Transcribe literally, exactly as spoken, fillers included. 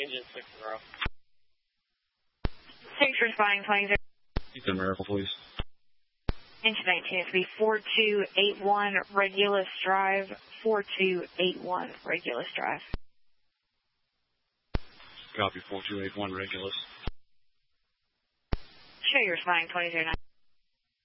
engine six zero. Thanks for responding, twenty zero. Ethan Miracle, please. Engine nineteen, it's be four two eight one Regulus Drive, four two eight one Regulus Drive. Copy, four two eight one Regulus. Show you responding, twenty zero nine.